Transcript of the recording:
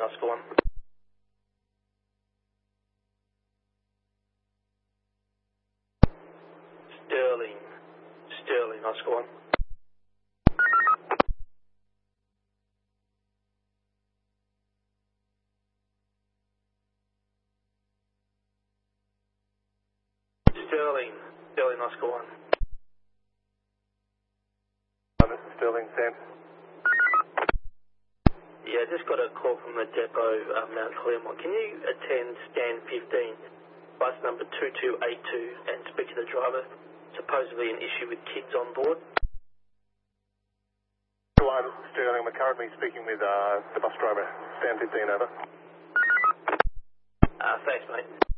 Oscar 1. Sterling, Oscar 1. Sterling, Oscar 1. This is Sterling, Sam. Yeah, I just got a call from the depot, Mount Claremont. Can you attend scan 15, bus number 2282, and speak to the driver? Supposedly an issue with kids on board. Hello, this is Sterling. We're currently speaking with the bus driver, Sam 15, over. Thanks, mate.